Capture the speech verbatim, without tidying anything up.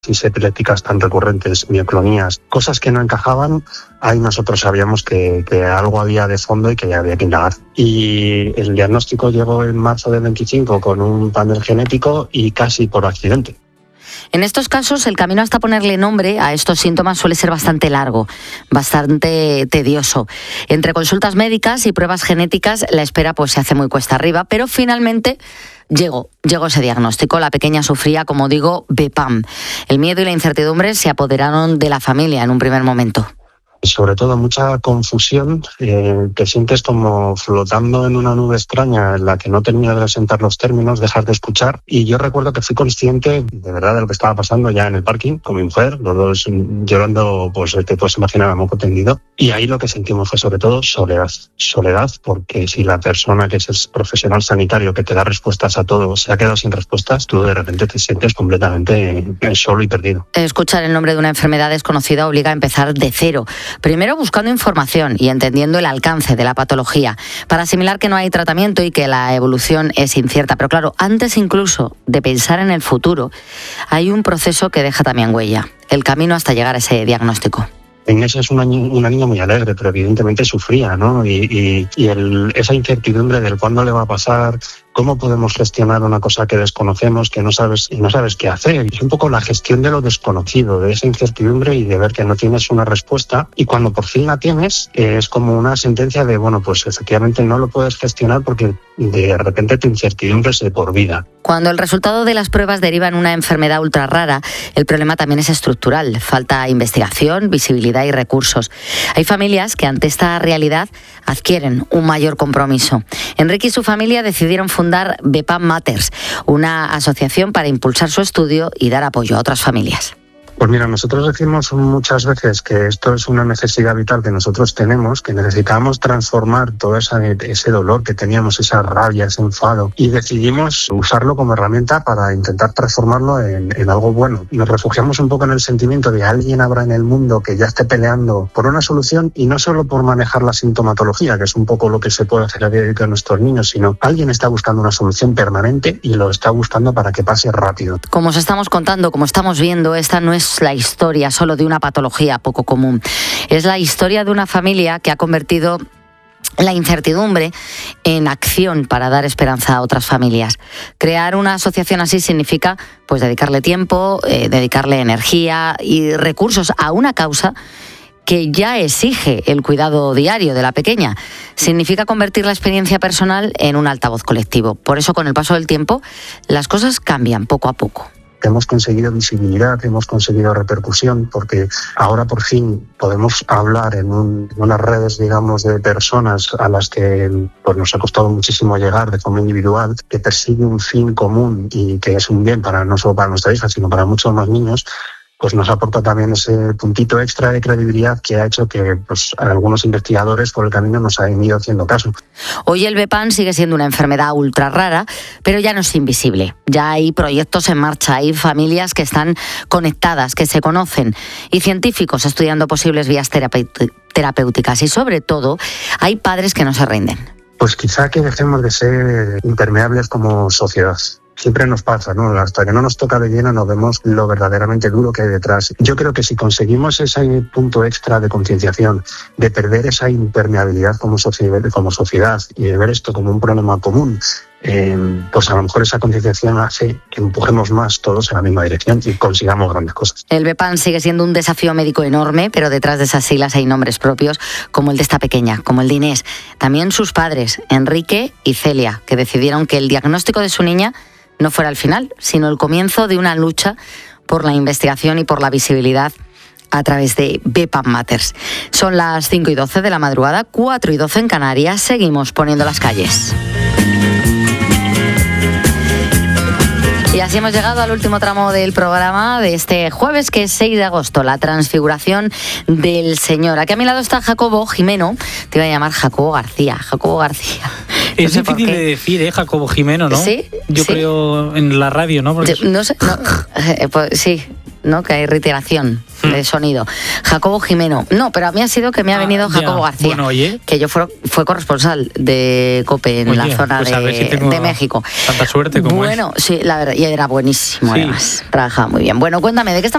crisis epilépticas tan recurrentes, mioclonías, cosas que no encajaban, ahí nosotros sabíamos que, que algo había de fondo y que había que indagar. Y el diagnóstico llegó en marzo del veinticinco con un panel genético y casi por accidente. En estos casos, el camino hasta ponerle nombre a estos síntomas suele ser bastante largo, bastante tedioso. Entre consultas médicas y pruebas genéticas, la espera pues se hace muy cuesta arriba, pero finalmente llegó, llegó ese diagnóstico. La pequeña sufría, como digo, B P A M. El miedo y la incertidumbre se apoderaron de la familia en un primer momento. Sobre todo mucha confusión, eh, te sientes como flotando en una nube extraña en la que no termina de asentar los términos, dejas de escuchar. Y yo recuerdo que fui consciente de verdad de lo que estaba pasando ya en el parking con mi mujer, los dos llorando, pues te puedes imaginar a moco tendido. Y ahí lo que sentimos fue sobre todo soledad. Soledad porque si la persona que es el profesional sanitario que te da respuestas a todo se ha quedado sin respuestas, tú de repente te sientes completamente solo y perdido. Escuchar el nombre de una enfermedad desconocida obliga a empezar de cero. Primero buscando información y entendiendo el alcance de la patología, para asimilar que no hay tratamiento y que la evolución es incierta. Pero claro, antes incluso de pensar en el futuro, hay un proceso que deja también huella, el camino hasta llegar a ese diagnóstico. Inés es una, una niña muy alegre, pero evidentemente sufría, ¿no? Y, y, y el, esa incertidumbre del cuándo le va a pasar, cómo podemos gestionar una cosa que desconocemos, que no sabes y no sabes qué hacer. Es un poco la gestión de lo desconocido, de esa incertidumbre y de ver que no tienes una respuesta. Y cuando por fin la tienes, eh, es como una sentencia de, bueno, pues efectivamente no lo puedes gestionar porque de repente tu incertidumbre es de por vida. Cuando el resultado de las pruebas deriva en una enfermedad ultra rara, el problema también es estructural. Falta investigación, visibilidad y recursos. Hay familias que ante esta realidad adquieren un mayor compromiso. Enrique y su familia decidieron fundar B P A M Matters, una asociación para impulsar su estudio y dar apoyo a otras familias. Pues mira, nosotros decimos muchas veces que esto es una necesidad vital que nosotros tenemos, que necesitamos transformar todo esa, ese dolor que teníamos, esa rabia, ese enfado, y decidimos usarlo como herramienta para intentar transformarlo en, en algo bueno. Nos refugiamos un poco en el sentimiento de alguien habrá en el mundo que ya esté peleando por una solución y no solo por manejar la sintomatología, que es un poco lo que se puede hacer a día de hoy con nuestros niños, sino alguien está buscando una solución permanente y lo está buscando para que pase rápido. Como os estamos contando, como estamos viendo, esta no es la historia solo de una patología poco común. Es la historia de una familia que ha convertido la incertidumbre en acción para dar esperanza a otras familias. Crear una asociación así significa pues dedicarle tiempo, eh, dedicarle energía y recursos a una causa que ya exige el cuidado diario de la pequeña. Significa convertir la experiencia personal en un altavoz colectivo. Por eso, con el paso del tiempo, las cosas cambian poco a poco. Hemos conseguido visibilidad, hemos conseguido repercusión, porque ahora por fin podemos hablar en, un, en unas redes, digamos, de personas a las que pues, nos ha costado muchísimo llegar de forma individual, que persigue un fin común y que es un bien para no solo para nuestra hija, sino para muchos más niños. Pues nos aporta también ese puntito extra de credibilidad que ha hecho que pues, algunos investigadores por el camino nos hayan ido haciendo caso. Hoy el B P A M sigue siendo una enfermedad ultra rara, pero ya no es invisible. Ya hay proyectos en marcha, hay familias que están conectadas, que se conocen, y científicos estudiando posibles vías terapeut- terapéuticas. Y sobre todo, hay padres que no se rinden. Pues quizá que dejemos de ser impermeables como sociedad. Siempre nos pasa, ¿no? Hasta que no nos toca de lleno no vemos lo verdaderamente duro que hay detrás. Yo creo que si conseguimos ese punto extra de concienciación, de perder esa impermeabilidad como sociedad, como sociedad y de ver esto como un problema común, eh, pues a lo mejor esa concienciación hace que empujemos más todos en la misma dirección y consigamos grandes cosas. El B P A M sigue siendo un desafío médico enorme, pero detrás de esas siglas hay nombres propios, como el de esta pequeña, como el de Inés. También sus padres, Enrique y Celia, que decidieron que el diagnóstico de su niña no fuera el final, sino el comienzo de una lucha por la investigación y por la visibilidad a través de B P A M Matters. Son las cinco y doce de la madrugada, cuatro y doce en Canarias. Seguimos poniendo las calles. Y así hemos llegado al último tramo del programa de este jueves, que es seis de agosto, la transfiguración del Señor. Aquí a mi lado está Jacobo Jimeno, te iba a llamar Jacobo García, Jacobo García. No es difícil de decir, ¿eh? Jacobo Jimeno, ¿no? Sí. Yo ¿sí? creo en la radio, ¿no? Porque... Yo, no sé, no, eh, pues, sí, ¿no? Que hay reiteración de sonido. Jacobo Jimeno. No, pero a mí ha sido que me ha venido ah, Jacobo García. Bueno, oye. Que yo fue, fue corresponsal de COPE en oye, la zona pues de, si de México. Tanta suerte como Bueno, es. sí, la verdad, y era buenísimo, sí. Además. Trabajaba muy bien. Bueno, cuéntame, ¿de qué estamos